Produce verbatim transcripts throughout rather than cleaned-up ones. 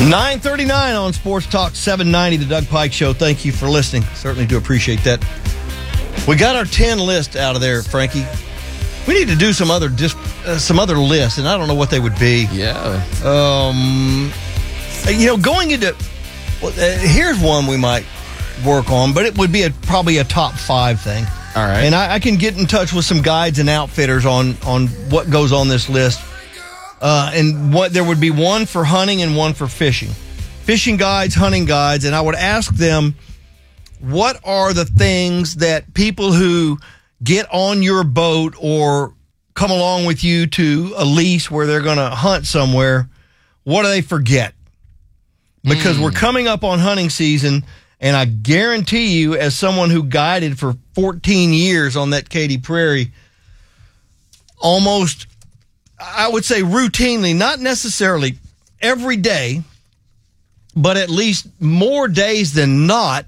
nine thirty-nine on Sports Talk seven ninety, the Doug Pike Show. Thank you for listening. Certainly do appreciate that. We got our ten list out of there, Frankie. We need to do some other dis- uh, some other lists, and I don't know what they would be. Yeah. Um, you know, going into well, uh, here's one we might work on, but it would be a, probably a top five thing. All right. And I, I can get in touch with some guides and outfitters on on what goes on this list. Uh, and what there would be one for hunting and one for fishing. Fishing guides, hunting guides, and I would ask them, what are the things that people who get on your boat or come along with you to a lease where they're going to hunt somewhere, what do they forget? Because mm. we're coming up on hunting season, and I guarantee you, as someone who guided for fourteen years on that Katy Prairie, almost, I would say routinely, not necessarily every day, but at least more days than not.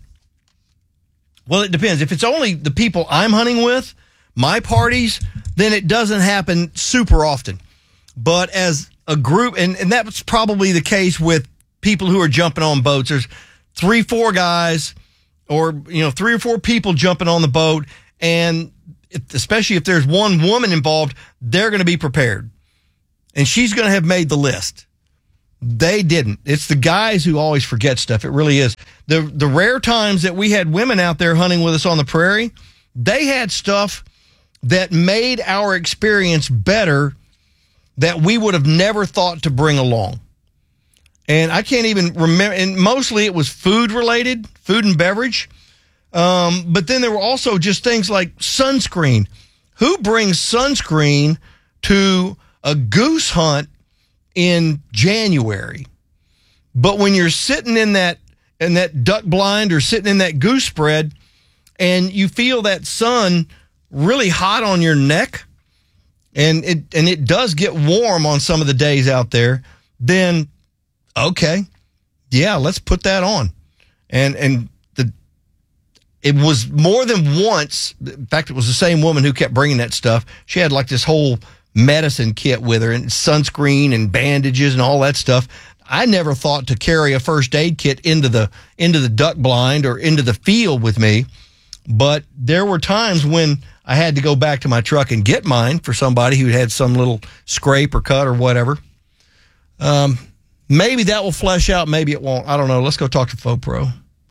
Well, it depends. If it's only the people I'm hunting with, my parties, then it doesn't happen super often. But as a group, and, and that's probably the case with people who are jumping on boats. There's three, four guys, or, you know, three or four people jumping on the boat, and if, especially if there's one woman involved, they're going to be prepared. And she's going to have made the list. They didn't. It's the guys who always forget stuff. It really is. The the rare times that we had women out there hunting with us on the prairie, they had stuff that made our experience better that we would have never thought to bring along. And I can't even remember. And mostly it was food related, food and beverage. Um, but then there were also just things like sunscreen. Who brings sunscreen to a goose hunt in January? But when you're sitting in that in that duck blind or sitting in that goose spread and you feel that sun really hot on your neck, and it and it does get warm on some of the days out there, then okay, yeah, let's put that on. And and the it was more than once. In fact, it was the same woman who kept bringing that stuff. She had like this whole medicine kit with her and sunscreen and bandages and all that stuff. I never thought to carry a first aid kit into the into the duck blind or into the field with me, but there were times when I had to go back to my truck and get mine for somebody who had some little scrape or cut or whatever. Um, maybe that will flesh out, maybe it won't. I don't know. Let's go talk to Faux Pro.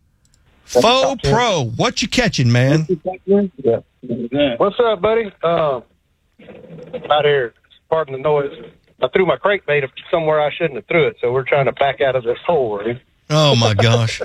Faux Pro, what you catching, man? What's up, buddy? Uh, out here, pardon the noise. I threw my crankbait somewhere I shouldn't have threw it, so we're trying to back out of this hole we're in. Oh, my gosh.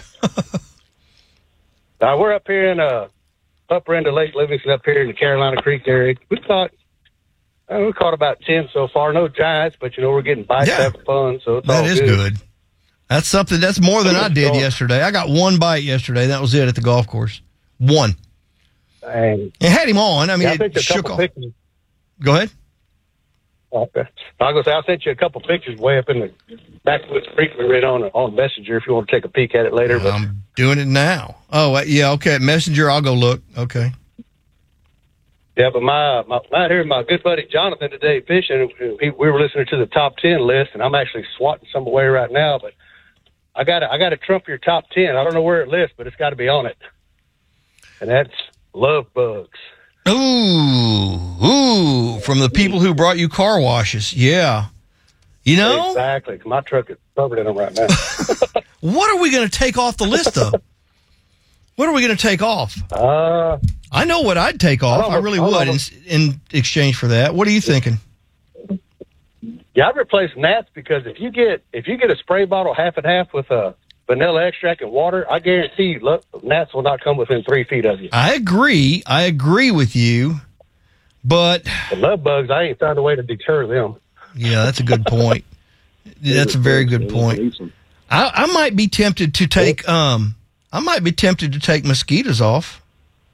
Now, we're up here in uh, upper end of Lake Livingston, up here in the Carolina Creek area. We caught, uh, we caught about ten so far. No giants, but, you know, we're getting bites, yeah. having fun, so it's that all is good. good. That's something, that's more than I did yesterday. I got one bite yesterday. That was it at the golf course. One. Dang. It had him on. I mean, yeah, I it shook off. Pictures. Go ahead. Okay. I was gonna say I sent you a couple pictures way up in the backwoods creek we read on on Messenger. If you want to take a peek at it later, but I'm doing it now. Oh yeah, okay. Messenger, I'll go look. Okay. Yeah, but my my out here, my good buddy Jonathan today fishing. He, we were listening to the top ten list, and I'm actually swatting some away right now. But I got I got to trump your top ten. I don't know where it lists, but it's got to be on it, and that's love bugs. Ooh, ooh, from the people who brought you car washes. Yeah. You know? Exactly. My truck is covered in them right now. What are we going to take off the list, though? What are we going to take off? Uh, I know what I'd take off. I, I really I would in, in exchange for that. What are you thinking? Yeah, I'd replace gnats because if you get if you get a spray bottle half and half with a vanilla extract and water, I guarantee you, look, gnats will not come within three feet of you. I agree. I agree with you, but the love bugs, I ain't found a way to deter them. Yeah, that's a good point. That's a very good point. I, I might be tempted to take. Um, I might be tempted to take mosquitoes off.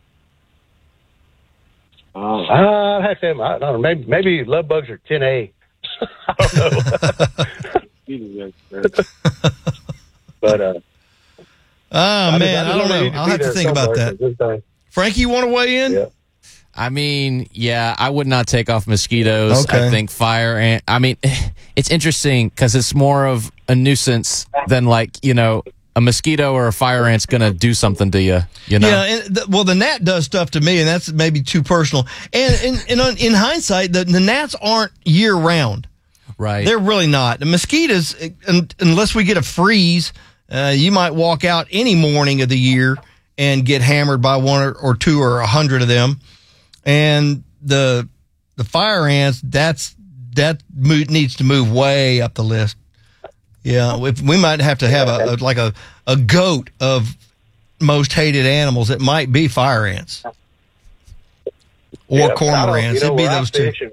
Oh, uh, I have I don't know. Maybe maybe love bugs are ten A. I don't know. But, uh, oh, man, I, I don't know. I'll have to think about that. Frankie, you want to weigh in? Yeah. I mean, yeah, I would not take off mosquitoes. Okay. I think fire and I mean, it's interesting because it's more of a nuisance than like, you know, a mosquito or a fire ant's going to do something to you, you know? Yeah, and the, well, the gnat does stuff to me, and that's maybe too personal. And in, in, in hindsight, the, the gnats aren't year-round. Right. They're really not. The mosquitoes, unless we get a freeze, uh, you might walk out any morning of the year and get hammered by one or, or two or a hundred of them. And the the fire ants, that's that mo- needs to move way up the list. Yeah, if, we might have to have a, a like a, a goat of most hated animals. It might be fire ants or Yeah, cormorants. you know, It'd be where I those two. fish and-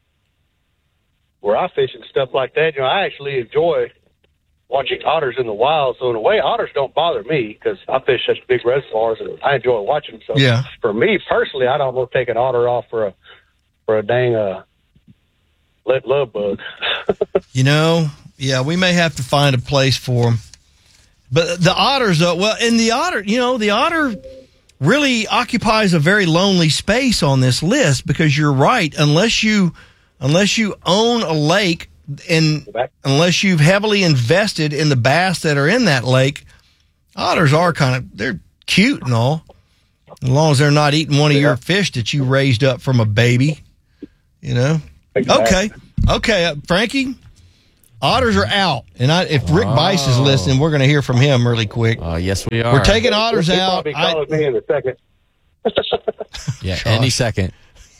Where I fish and stuff like that, you know, I actually enjoy watching otters in the wild. So in a way, otters don't bother me because I fish such big reservoirs and I enjoy watching them. So Yeah. for me personally, I'd almost take an otter off for a for a dang uh, let love bug. You know, yeah, we may have to find a place for them. But the otters, though, well, and the otter, you know, the otter really occupies a very lonely space on this list because you're right. Unless you, unless you own a lake and unless you've heavily invested in the bass that are in that lake, otters are kind of, they're cute and all, as long as they're not eating one of your fish that you raised up from a baby, you know. Okay, okay, uh, Frankie, otters are out, and I, if Rick Oh. Bice is listening, we're going to hear from him really quick. Uh, yes, we are. We're taking otters He'll out. probably I- call me in a second. Yeah, any second.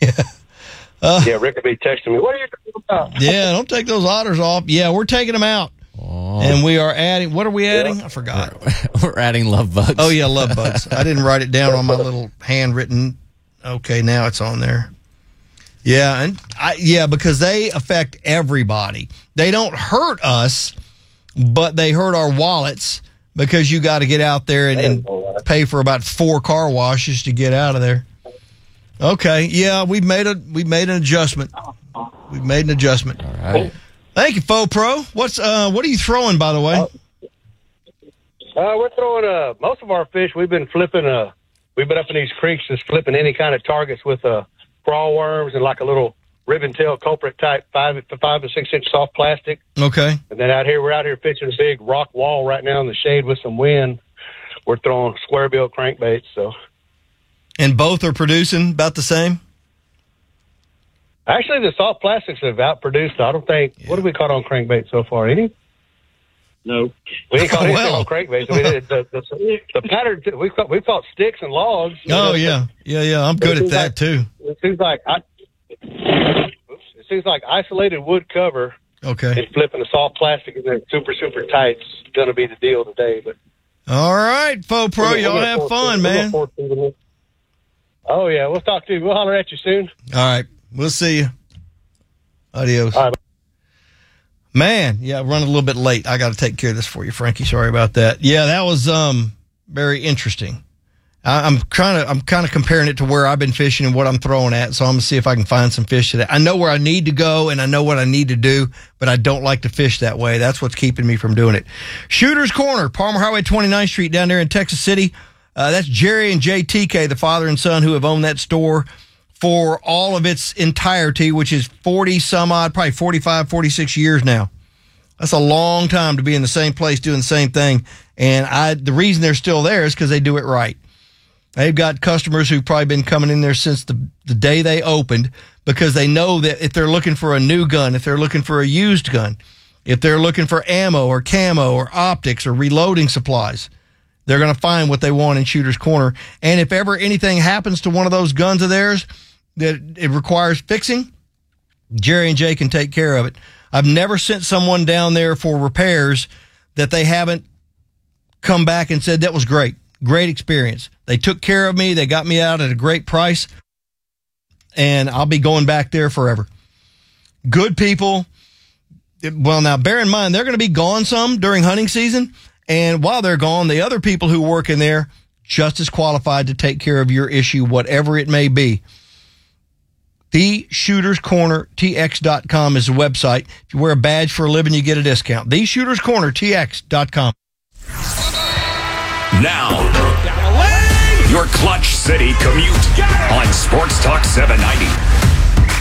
Yeah, Rick will be texting me. What are you talking about? yeah, don't take those otters off. Yeah, we're taking them out, Oh. and we are adding. What are we adding? I forgot. We're adding love bugs. Oh yeah, love bugs. I didn't write it down on my little handwritten. Okay, now it's on there. Yeah, and I, yeah, because they affect everybody. They don't hurt us, but they hurt our wallets because you got to get out there and, and pay for about four car washes to get out of there. Okay, yeah, we've made a we made an adjustment. We've made an adjustment. All right. Thank you, Faux Pro. What's uh what are you throwing, by the way? Uh, we're throwing uh most of our fish. We've been flipping uh we've been up in these creeks just flipping any kind of targets with uh crawl worms and like a little ribbon tail culprit type five five to six inch soft plastic. Okay. And then out here we're out here fishing a big rock wall right now in the shade with some wind. We're throwing square bill crankbaits. So And both are producing about the same? actually the soft plastics have outproduced. I don't think what have we caught on crankbait so far? Any? No, we ain't caught anything Well. on crankbaits. I mean, the, the, the pattern we caught we caught sticks and logs. Oh yeah. Yeah, yeah. I'm good at that too. It seems like I, oops, it seems like isolated wood cover Okay. and flipping a soft plastic and then super super tight is going to be the deal today. But All right, Faux Pro, we're gonna- y'all we're gonna have force fun, feed- we're gonna man. force feed them. Oh yeah, we'll talk to you. We'll holler at you soon. All right. We'll see you. Adios. All right. Man, yeah, running a little bit late. I got to take care of this for you, Frankie. Sorry about that. Yeah, that was um very interesting. I, I'm trying to I'm kind of comparing it to where I've been fishing and what I'm throwing at. So I'm gonna see if I can find some fish today. I know where I need to go and I know what I need to do, but I don't like to fish that way. That's what's keeping me from doing it. Shooter's Corner, Palmer Highway, twenty-ninth Street, down there in Texas City. Uh, that's Jerry and J T K, the father and son, who have owned that store for all of its entirety, which is forty some odd, probably forty-five, forty-six years now. That's a long time to be in the same place doing the same thing. And I, the reason they're still there is because they do it right. They've got customers who've probably been coming in there since the, the day they opened because they know that if they're looking for a new gun, if they're looking for a used gun, if they're looking for ammo or camo or optics or reloading supplies, they're going to find what they want in Shooter's Corner. And if ever anything happens to one of those guns of theirs that it requires fixing, Jerry and Jay can take care of it. I've never sent someone down there for repairs that they haven't come back and said, that was great. Great experience. They took care of me. They got me out at a great price. And I'll be going back there forever. Good people. Well, now, bear in mind, they're going to be gone some during hunting season. And while they're gone, the other people who work in there, just as qualified to take care of your issue, whatever it may be. the shooters corner T X dot com is the website. If you wear a badge for a living, you get a discount. the shooters corner T X dot com. Now, your Clutch City commute on Sports Talk seven ninety.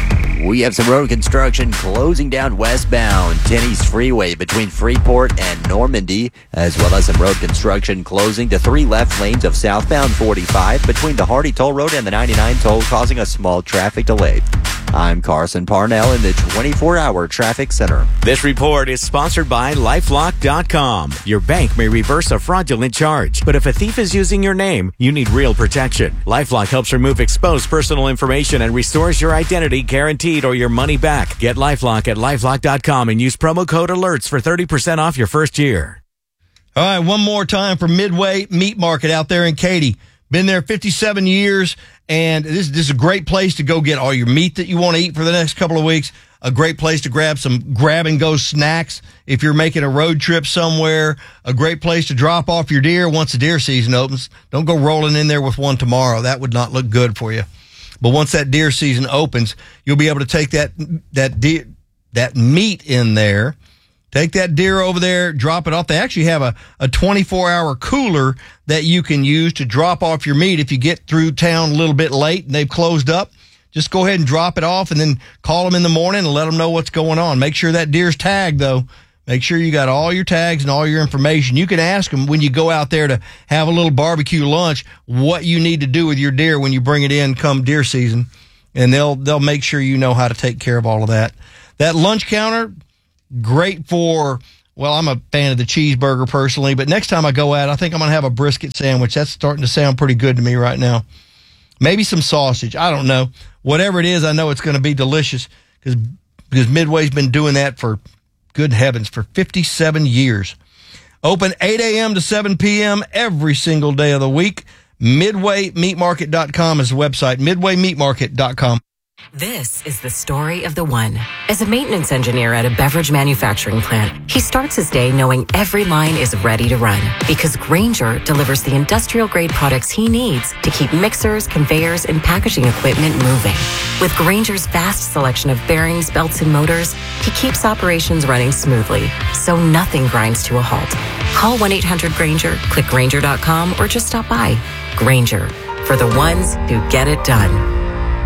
We have some road construction closing down westbound Tenny's Freeway between Freeport and Normandy, as well as some road construction closing the three left lanes of southbound forty-five between the Hardy Toll Road and the ninety-nine toll, causing a small traffic delay. I'm Carson Parnell in the twenty-four hour Traffic Center. This report is sponsored by LifeLock dot com. Your bank may reverse a fraudulent charge, but if a thief is using your name, you need real protection. LifeLock helps remove exposed personal information and restores your identity guaranteed or your money back. Get LifeLock at LifeLock dot com and use promo code ALERTS for thirty percent off your first year. All right, one more time for Midway Meat Market out there in Katy. Been there fifty-seven years, and this, this is a great place to go get all your meat that you want to eat for the next couple of weeks. A great place to grab some grab-and-go snacks if you're making a road trip somewhere. A great place to drop off your deer once the deer season opens. Don't go rolling in there with one tomorrow. That would not look good for you. But once that deer season opens, you'll be able to take that that deer, that meat in there. Take that deer over there, drop it off. They actually have a, a twenty-four hour cooler that you can use to drop off your meat if you get through town a little bit late and they've closed up. Just go ahead and drop it off and then call them in the morning and let them know what's going on. Make sure that deer's tagged, though. Make sure you got all your tags and all your information. You can ask them when you go out there to have a little barbecue lunch what you need to do with your deer when you bring it in come deer season, and they'll they'll make sure you know how to take care of all of that. That lunch counter, great for, well, I'm a fan of the cheeseburger personally, but next time I go out, I think I'm going to have a brisket sandwich. That's starting to sound pretty good to me right now. Maybe some sausage. I don't know. Whatever it is, I know it's going to be delicious because because Midway's been doing that for, good heavens, for fifty-seven years. Open eight a.m. to seven p.m. every single day of the week. Midway Meat Market dot com is the website, Midway Meat Market dot com. This is the story of the one. As a maintenance engineer at a beverage manufacturing plant, he starts his day knowing every line is ready to run because Grainger delivers the industrial-grade products he needs to keep mixers, conveyors, and packaging equipment moving. With Grainger's vast selection of bearings, belts, and motors, he keeps operations running smoothly, so nothing grinds to a halt. Call one eight hundred Grainger, click Grainger dot com, or just stop by. Grainger, for the ones who get it done.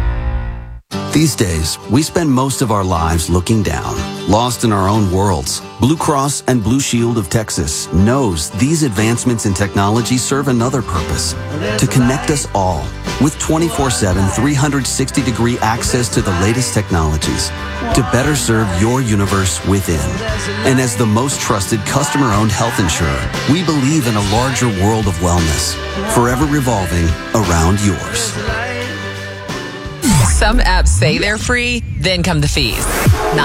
These days, we spend most of our lives looking down, lost in our own worlds. Blue Cross and Blue Shield of Texas knows these advancements in technology serve another purpose, to connect us all with twenty-four seven, three hundred sixty degree access to the latest technologies to better serve your universe within. And as the most trusted customer-owned health insurer, we believe in a larger world of wellness, forever revolving around yours. Some apps say they're free, then come the fees. Not